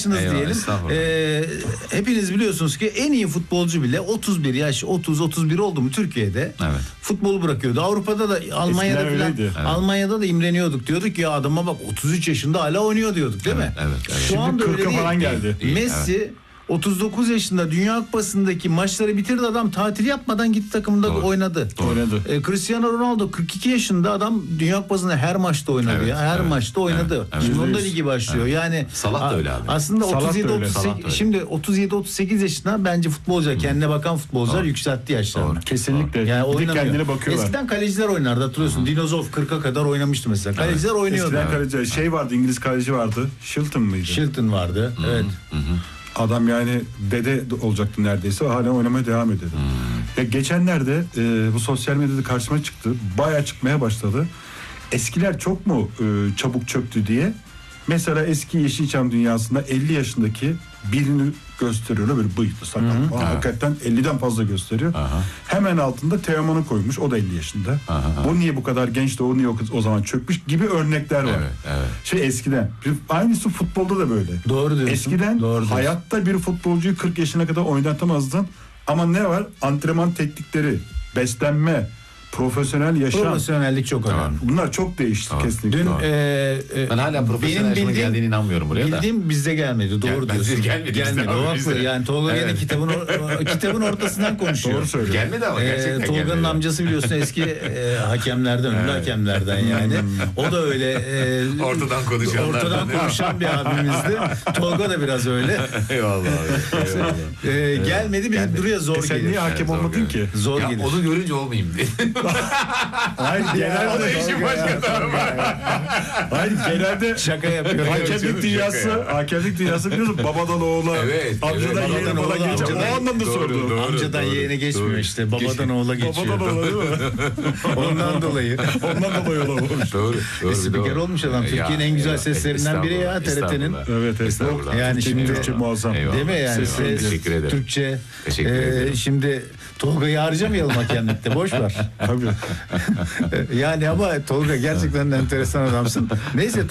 arkadaşınız Eyvallah, diyelim. Hepiniz biliyorsunuz ki en iyi futbolcu bile 31 yaş, 30-31 oldu mu Türkiye'de futbolu bırakıyordu. Avrupa'da da Almanya'da falan, Almanya'da da imreniyorduk. Diyorduk ya adama bak 33 yaşında hala oynuyor diyorduk değil mi? Şu anda öyle değil. Falan geldi. Messi 39 yaşında Dünya Kupası'ndaki maçları bitirdi, adam tatil yapmadan gitti takımında oynadı. Cristiano Ronaldo 42 yaşında adam Dünya Kupası'nda her maçta oynadı her maçta oynadı. Şimdi onda ligi başlıyor. Yani Salah da öyle abi. aslında 37-38 şimdi 37-38 yaşında bence futbolcular, kendine bakan futbolcular yükseltti yaşlarını. Kesinlikle. Yani oynamıyor. Kendine bakıyorlar. Eskiden kaleciler oynardı, hatırlıyorsun. Dinozov 40'a kadar oynamıştı mesela. Kaleciler oynuyordu. Eskiden kaleci vardı, İngiliz kaleci vardı. Shilton mıydı? Shilton vardı. Evet. Adam yani dede olacaktı neredeyse, hala oynamaya devam ediyordu. Ya geçenlerde bu sosyal medyada karşıma çıktı. Bayağı çıkmaya başladı. Eskiler çok mu çabuk çöktü diye. Mesela eski Yeşilçam dünyasında 50 yaşındaki birini gösteriyorlar, böyle bıyıklı sakal. Hakikaten 50'den fazla gösteriyor. Hemen altında Teoman'ı koymuş, o da 50 yaşında. Bu niye bu kadar genç de o niye o zaman çökmüş gibi örnekler var. Eskiden. Aynısı futbolda da böyle. Doğru diyorsun. Eskiden hayatta bir futbolcuyu 40 yaşına kadar oynatamazdın. Ama ne var? Antrenman teknikleri, beslenme, profesyonel yaşam. Profesyonellik çok önemli. Bunlar çok değişti kesinlikle. Dün ben hala profesyonel yaşama geldiğine inanmıyorum buraya da. Bildiğim bizde gelmedi. Doğru diyorsun. Gelmedi. O haklı. Yani Tolga gene kitabın ortasından konuşuyor. Doğru söylüyor. Gelmedi ama gerçekten Tolga'nın gelmedi. amcası biliyorsun eski hakemlerden, ünlü hakemlerden yani. O da öyle ortadan konuşan bir abimizdi. Tolga da biraz öyle. Eyvallah abi. Gelmedi, bir duruyor zor gelir. Sen niye hakem olmadın ki? Zor gelir. Onu görünce olmayayım diye. Hayır, genelde işin başka tarafı. Hayır, genelde şaka yapıyor. Hakemlik dünyası biliyorsun, babadan oğula, amcadan yeğene falan geçiyor. O anlamda sordum. Amcadan yeğene geçmiyor işte. Babadan oğula geçiyor. Babadan oğula değil mi? Ondan dolayı olamamış. Doğru. Spiker olmuş adam. Türkiye'nin en güzel seslerinden biri ya TRT'nin. Evet. Yani şimdi Türkçe muazzam. Değil mi yani? Teşekkür ederim. Türkçe. Teşekkür ederim. Şimdi Tolga'yı harcamayalım hakemlikte. Boş ver. Tabii. Yani ama Tolga gerçekten enteresan adamsın. Neyse